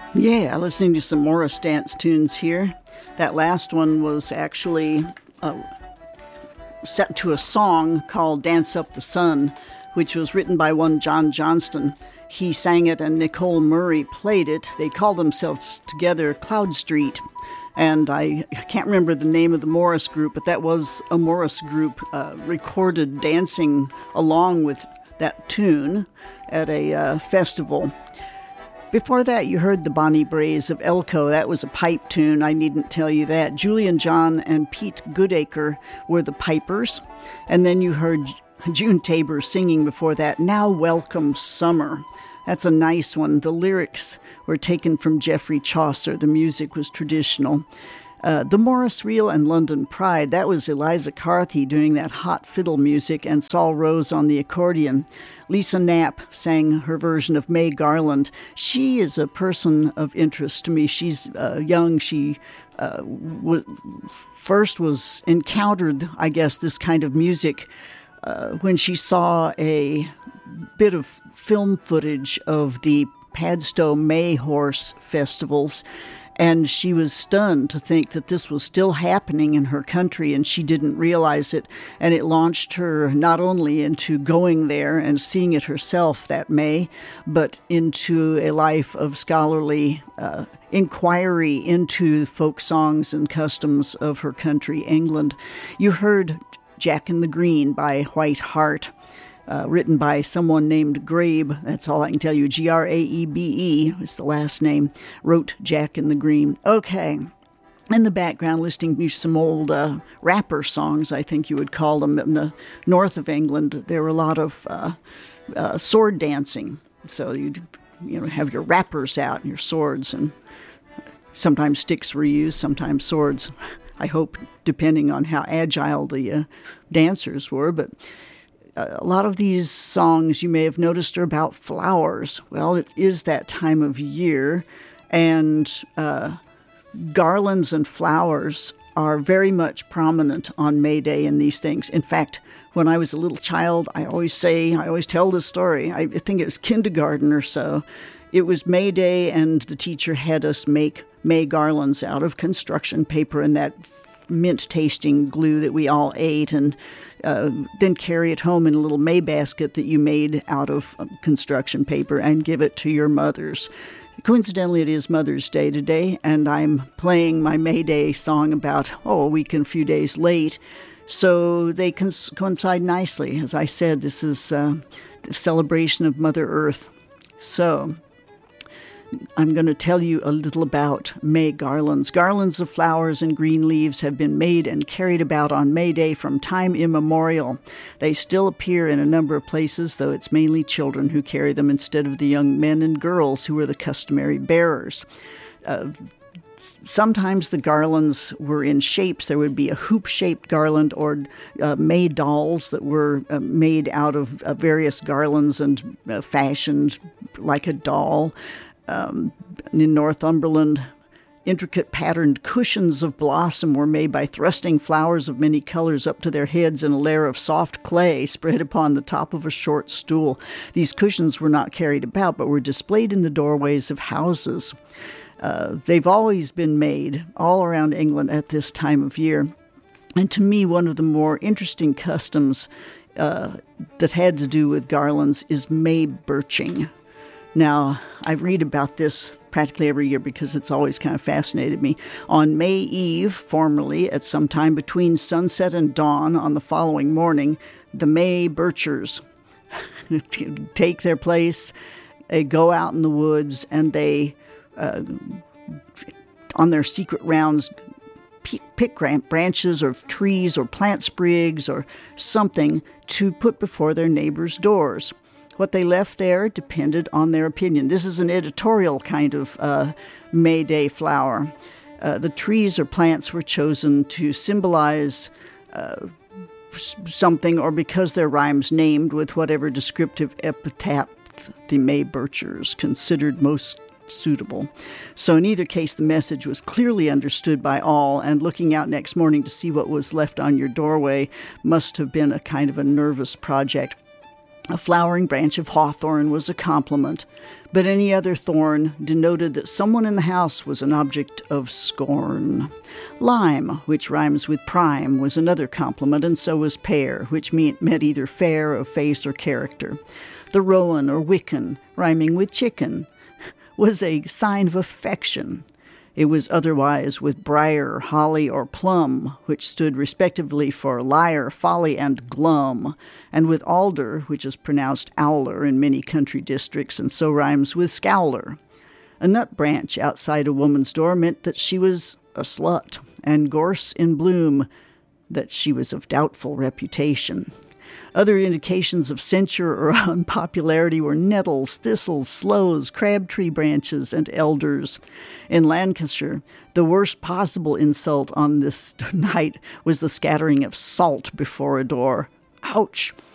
Yeah, listening to some Morris dance tunes here. That last one was actually set to a song called Dance Up the Sun, which was written by one John Johnston. He sang it and Nicole Murray played it. They called themselves together Cloud Street. And I can't remember the name of the Morris group, but that was a Morris group recorded dancing along with that tune at a festival. Before that, you heard the Bonnie Braes of Elko. That was a pipe tune. I needn't tell you that. Julian John and Pete Goodacre were the pipers. And then you heard June Tabor singing before that, Now Welcome Summer. That's a nice one. The lyrics were taken from Geoffrey Chaucer. The music was traditional. The Morris Reel and London Pride, that was Eliza Carthy doing that hot fiddle music and Saul Rose on the accordion. Lisa Knapp sang her version of May Garland. She is a person of interest to me. She's young. She first was encountered, I guess, this kind of music when she saw a bit of film footage of the Padstow May Horse festivals. And she was stunned to think that this was still happening in her country, and she didn't realize it. And it launched her not only into going there and seeing it herself that May, but into a life of scholarly inquiry into folk songs and customs of her country, England. You heard Jack in the Green by White Hart. Written by someone named Graebe. That's all I can tell you. Graebe is the last name. Wrote Jack in the Green. Okay. In the background, listening to some old rapper songs, I think you would call them. In the north of England, there were a lot of sword dancing. So you'd have your rappers out and your swords, and sometimes sticks were used, sometimes swords. I hope, depending on how agile the dancers were, but a lot of these songs you may have noticed are about flowers. Well, it is that time of year, and garlands and flowers are very much prominent on May Day in these things. In fact, when I was a little child, I always tell this story. I think it was kindergarten or so. It was May Day, and the teacher had us make May garlands out of construction paper and that mint-tasting glue that we all ate, and then carry it home in a little May basket that you made out of construction paper and give it to your mothers. Coincidentally, it is Mother's Day today, and I'm playing my May Day song about, a week and a few days late, so they coincide nicely. As I said, this is the celebration of Mother Earth. So I'm going to tell you a little about May garlands. Garlands of flowers and green leaves have been made and carried about on May Day from time immemorial. They still appear in a number of places, though it's mainly children who carry them instead of the young men and girls who were the customary bearers. Sometimes the garlands were in shapes. There would be a hoop-shaped garland or May dolls that were made out of various garlands and fashioned like a doll. In Northumberland, intricate patterned cushions of blossom were made by thrusting flowers of many colors up to their heads in a layer of soft clay spread upon the top of a short stool. These cushions were not carried about, but were displayed in the doorways of houses. They've always been made all around England at this time of year. And to me, one of the more interesting customs that had to do with garlands is May birching. Now, I read about this practically every year because it's always kind of fascinated me. On May Eve, formerly at some time between sunset and dawn on the following morning, the May birchers take their place. They go out in the woods and they, on their secret rounds, pick branches or trees or plant sprigs or something to put before their neighbors' doors. What they left there depended on their opinion. This is an editorial kind of May Day flower. The trees or plants were chosen to symbolize something or because their rhymes named with whatever descriptive epithet the May birchers considered most suitable. So in either case, the message was clearly understood by all, and looking out next morning to see what was left on your doorway must have been a kind of a nervous project. A flowering branch of hawthorn was a compliment, but any other thorn denoted that someone in the house was an object of scorn. Lime, which rhymes with prime, was another compliment, and so was pear, which meant either fair of face or character. The rowan or wicken, rhyming with chicken, was a sign of affection. It was otherwise with briar, holly, or plum, which stood respectively for liar, folly, and glum, and with alder, which is pronounced owler in many country districts, and so rhymes with scowler. A nut branch outside a woman's door meant that she was a slut, and gorse in bloom, that she was of doubtful reputation. Other indications of censure or unpopularity were nettles, thistles, sloes, crabtree branches, and elders. In Lancashire, the worst possible insult on this night was the scattering of salt before a door. Ouch!